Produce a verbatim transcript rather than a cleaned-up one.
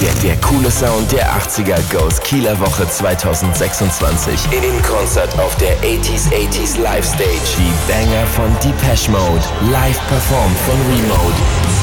Der, der coole Sound der achtziger goes Kieler Woche zwanzig sechsundzwanzig in Konzert auf der achtziger achtziger Live Stage. Die Banger von Depeche Mode, live performt von Remote.